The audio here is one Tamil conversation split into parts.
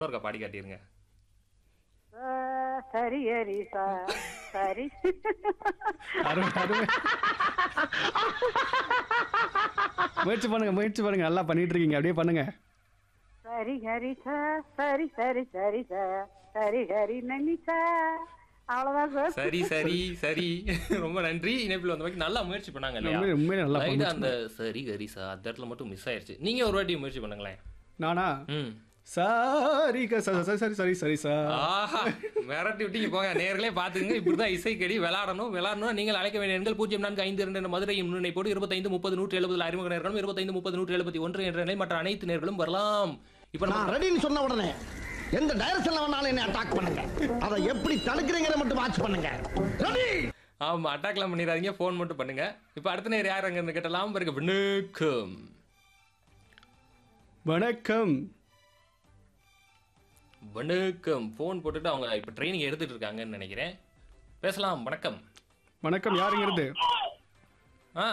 ஒருக்கா பாடி காட்டிருங்க. சரி ஹரி சரி அருமை அருமை. முயற்சி பண்ணுங்க முயற்சி பண்ணுங்க, நல்லா பண்ணிட்டு இருக்கீங்க, அப்படியே பண்ணுங்க. சரி ஹரி சரி சரி சரி சரி ஹரி நன்னி அவ்வளவுதான் சார். சரி சரி சரி. ரொம்ப நன்றி. இணைப்பில் வந்த வரைக்கும் நல்லா முயற்சி பண்ணாங்க இல்லையா? உண்மையிலே நல்லா லைட்டா முயற்சி அந்த சரி கரிசா அந்த இடத்துல மட்டும் மிஸ் ஆயிருச்சு. நீங்க ஒரு வாட்டி முயற்சி பண்ணுங்களேன். நானா ம். சாரி சரி சரி சரி சரி சார். ஆஹா, மிரட்டி விட்டீங்க போங்க. நேர்களே பாத்துங்க, இப்படிதான் இசைக்கடி விளையாடணும். நீங்கள் அழைக்க வேண்டிய எண்கள் 0452 என்ற மதுரை முன்னிணைப்போடு 25 30 170 அறிமுக நேர்களும் 25 30 171 என்ற நிலை மற்ற அனைத்து நேர்களும் வரலாம். இப்ப நம்ம நான் ரெடின்னு சொன்ன உடனே எந்த டைரக்ஷன்ல வேணாலும் என்ன அட்டாக் பண்ணுங்க. அதை எப்படி தடுக்கிறீங்கற மட்டும் வாட்ச் பண்ணுங்க. ரெடி? ஆமா, அட்டாக்லாம் பண்ணிடாதீங்க, ஃபோன் மட்டும் பண்ணுங்க. இப்ப அடுத்த நேர் யார் அங்க இருந்து கேட்டலாம் பாருங்க. வணக்கம். வணக்கம். வணக்கம். ஃபோன் போட்டுட்டு அவங்க இப்ப ட்ரைனிங் எடுத்துட்டு இருக்காங்கன்னு நினைக்கிறேன். பேசலாம். வணக்கம். வணக்கம், யாருங்கிறது? ஆ,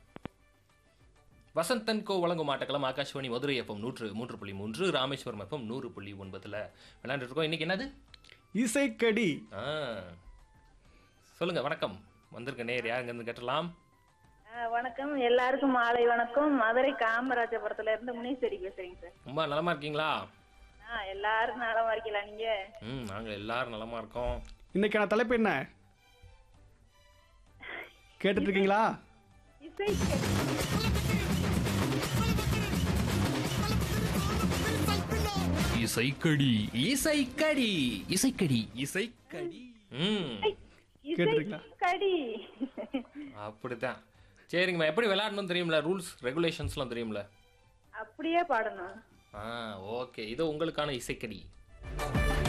வசந்தன் கோ வழங்கும் ஆட்டக்களம் ஆகாஷ்வாணி மதுரை எஃப்எம் 103.3 ராமேஸ்வரம் எஃப்எம் 100.9ல விளையாண்டுட்டு இருக்கோம். இன்னைக்கு என்னது? இசைக்கடி. ஆ, சொல்லுங்க. வணக்கம். வந்திருக்க நேர் யாருங்க இருந்து கேட்டலாம். வணக்கம், எல்லாருக்கும் மாலை வணக்கம். மதுரை காமராஜபுரத்துல இருந்து முனீஸ்வரி பேசுறீங்க சார். ரொம்ப நலமா இருக்கீங்களா? எல்லாரும் நலமா இருக்கீங்களா நீங்க? நாங்க எல்லாரும் நலமா இருக்கோம். இன்னைக்கான தலைப்பு என்ன கேட்டுட்டு இருக்கீங்களா? இசைக்கடி இசைக்கடி இசைக்கடி இசைக்கடி. கேட்டுருக்கீங்களா? கடி. அப்படித்தான். சரிங்கம்மா, எப்படி விளையாடணும் தெரியும்ல? ரூல்ஸ் ரெகுலேஷன்ஸ்லாம் தெரியும்ல? அப்படியே பாடணும். ஓகே. இது உங்களுக்கான இசைக்கடி.